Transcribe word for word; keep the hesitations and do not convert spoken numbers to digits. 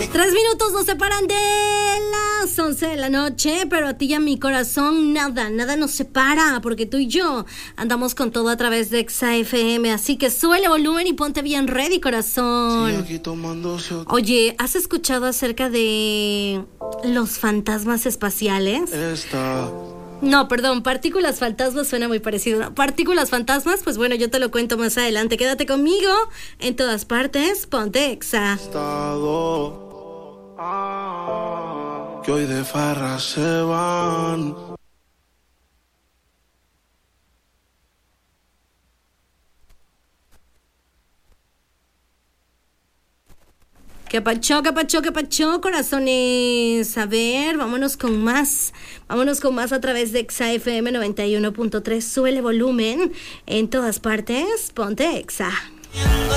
Tres minutos nos separan de las once de la noche, pero a ti y a mi corazón nada, nada nos separa, porque tú y yo andamos con todo a través de Exa F M, así que súbele volumen y ponte bien ready, corazón. Oye, ¿has escuchado acerca de los fantasmas espaciales? Esta. No, perdón, partículas fantasmas suena muy parecido. ¿No? Partículas fantasmas, pues bueno, yo te lo cuento más adelante. Quédate conmigo en todas partes, ponte Exa. Estado. Que hoy de farra se van. ¿Qué pacho, qué pacho, qué pacho, corazones? A ver, vámonos con más. Vámonos con más a través de Exa F M noventa y uno punto tres. Súbele volumen en todas partes. Ponte Exa.